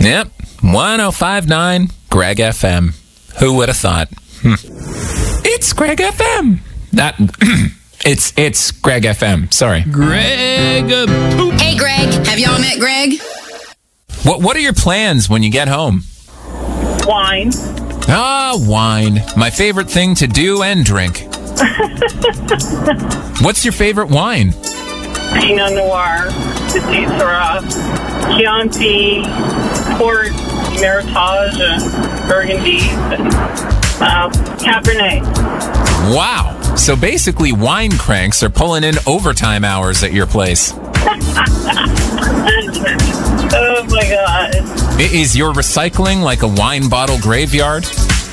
Yep, 105.9 Greg FM. Who would have thought? It's Greg FM. It's Greg FM. Sorry. Greg. Hey, Greg. Have y'all met Greg? What are your plans when you get home? Wine. Ah, wine. My favorite thing to do and drink. What's your favorite wine? Pinot Noir, Petit Syrah, Chianti, Port, Meritage, Burgundy, Cabernet. Wow. So basically, wine cranks are pulling in overtime hours at your place. Oh my God. Is your recycling like a wine bottle graveyard?